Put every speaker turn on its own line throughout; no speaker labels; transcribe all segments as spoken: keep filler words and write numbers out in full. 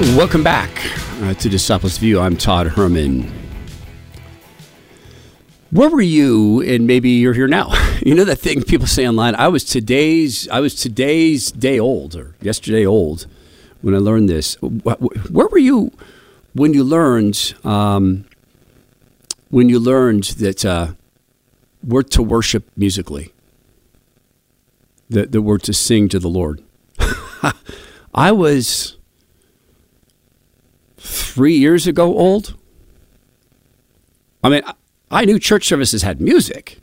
Welcome back uh, to Disciples View. I'm Todd Herman. Where were you? And maybe you're here now. You know that thing people say online. I was today's. I was today's day old, or yesterday old, when I learned this. Where were you when you learned? Um, when you learned that uh, we're to worship musically. That that we're to sing to the Lord. I was three years ago old. I mean, I knew church services had music.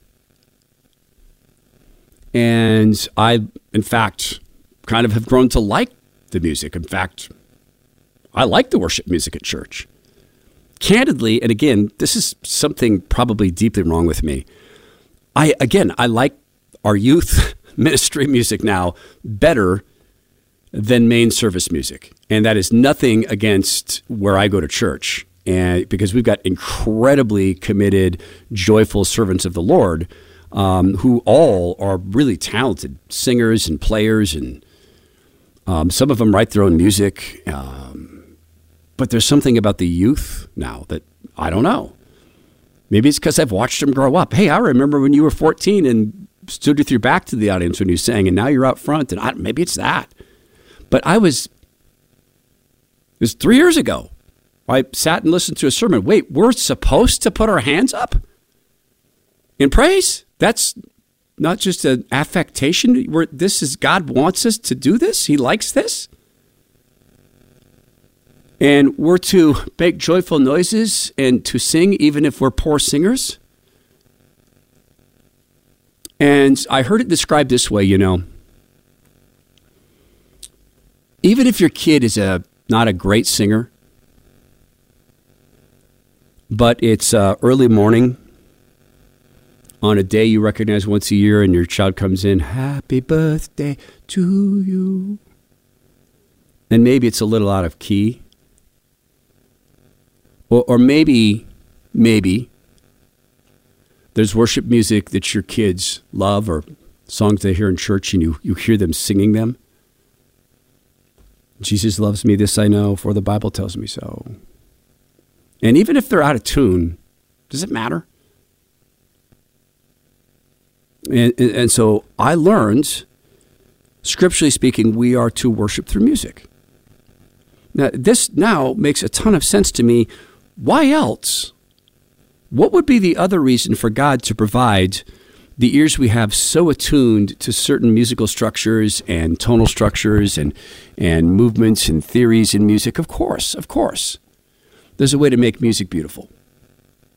And I, in fact, kind of have grown to like the music. In fact, I like the worship music at church. Candidly, and again, this is something probably deeply wrong with me. I, again, I like our youth ministry music now better than main service music. And that is nothing against where I go to church. And because we've got incredibly committed, joyful servants of the Lord, um, who all are really talented singers and players, and um, some of them write their own music. Um, but there's something about the youth now that I don't know. Maybe it's because I've watched them grow up. Hey, I remember when you were fourteen and stood with your back to the audience when you sang, and now you're out front. And I, maybe it's that. But I was, it was three years ago. I sat and listened to a sermon. Wait, we're supposed to put our hands up in praise? That's not just an affectation. We're, this is, God wants us to do this. He likes this. And we're to make joyful noises and to sing even if we're poor singers. And I heard it described this way, you know. Even if your kid is a not a great singer, but it's uh, early morning on a day you recognize once a year, and your child comes in, happy birthday to you. And maybe it's a little out of key. Or, or maybe, maybe there's worship music that your kids love, or songs they hear in church and you, you hear them singing them. Jesus loves me, this I know, for the Bible tells me so. And even if they're out of tune, does it matter? And, and, and so I learned, scripturally speaking, we are to worship through music. Now, this now makes a ton of sense to me. Why else? What would be the other reason for God to provide the ears we have so attuned to certain musical structures and tonal structures and, and movements and theories in music? Of course, of course. There's a way to make music beautiful.